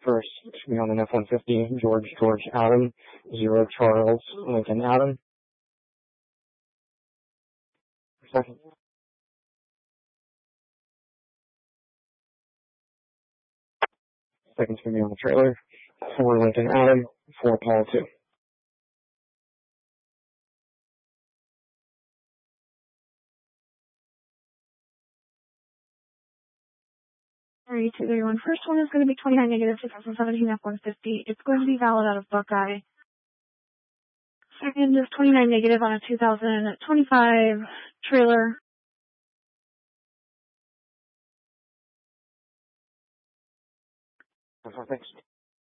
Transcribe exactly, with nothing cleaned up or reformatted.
First, to be on an F one fifty, George George Adam, zero Charles Lincoln Adam. Second. Second's going to be on the trailer, four Lincoln Adam, four Paul two. three two thirty-one. First one is going to be twenty-nine negative twenty seventeen F one fifty. It's going to be valid out of Buckeye. Second is twenty-nine negative on a two thousand twenty-five trailer. Thanks.